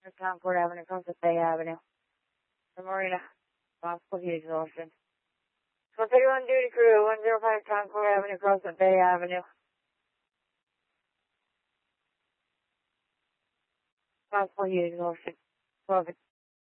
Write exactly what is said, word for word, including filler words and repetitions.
Concord Avenue, Sunset Bay Avenue. The Marina, possible heat exhaustion. one thirty-one duty crew, one oh five Concord Avenue, Sunset Bay Avenue. Possible heat exhaustion. twelve